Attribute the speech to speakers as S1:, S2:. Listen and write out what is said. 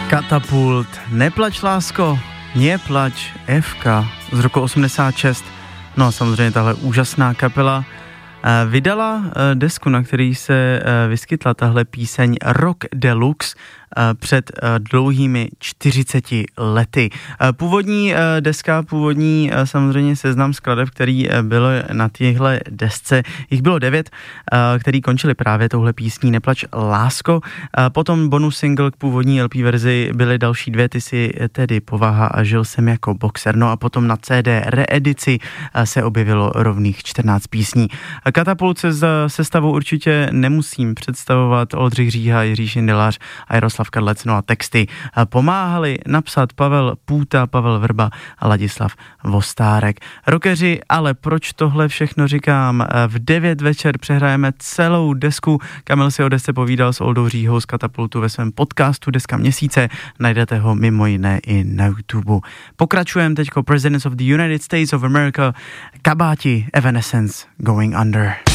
S1: Katapult, Neplač lásko, Neplač, Evka z roku 86. No a samozřejmě tahle úžasná kapela vydala desku, na který se vyskytla tahle píseň Rock Deluxe před dlouhými 40 lety. Původní deska, samozřejmě seznam skladeb, který byl na téhle desce, jich bylo 9, který končili právě touhle písní Neplač lásko. Potom bonus single k původní LP verzi byly další 2, ty si tedy Povaha a Žil jsem jako boxer. No a potom na CD reedici se objevilo rovných 14 písní. Katapult se sestavou určitě nemusím představovat. Oldřich Říha, Jiří Šindelář a Jaroslav Kadlec, no a texty pomáhali napsat Pavel Půta, Pavel Vrba a Ladislav Vostárek. Rockeři, ale proč tohle všechno říkám? V 9 večer přehrajeme celou desku. Kamil si o desce povídal s Oldou Říhou z Katapultu ve svém podcastu Deska měsíce. Najdete ho mimo jiné i na YouTube. Pokračujeme teďko Presidents of the United States of America, Kabáti, Evanescence, Going Under.